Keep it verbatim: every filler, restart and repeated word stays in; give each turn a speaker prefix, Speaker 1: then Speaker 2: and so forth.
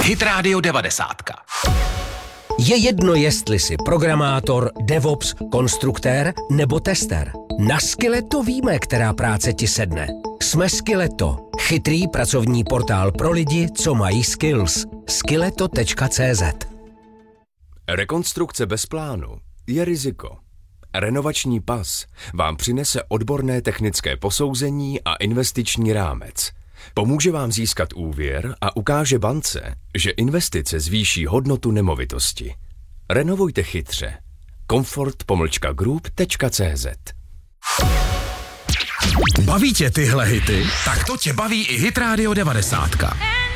Speaker 1: Hit Radio devadesát.
Speaker 2: Je jedno, jestli jsi programátor, DevOps, konstruktér nebo tester. Na Skilleto víme, která práce ti sedne. Jsme Skilleto, chytrý pracovní portál pro lidi, co mají skills. skilleto tečka cé zet.
Speaker 3: Rekonstrukce bez plánu je riziko. Renovační pas vám přinese odborné technické posouzení a investiční rámec. Pomůže vám získat úvěr a ukáže bance, že investice zvýší hodnotu nemovitosti. Renovujte chytře. Comfort pomlčka group tečka cé zet.
Speaker 1: Baví tě tyhle hity? Tak to tě baví i Hit Radio devadesát.